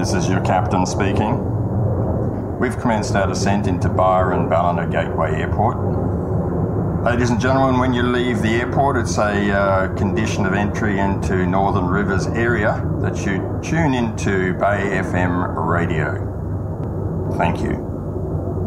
This is your captain speaking. We've commenced our descent into Byron Ballina Gateway Airport. Ladies and gentlemen, when you leave the airport, it's a condition of entry into Northern Rivers area that you tune into Bay FM radio. Thank you.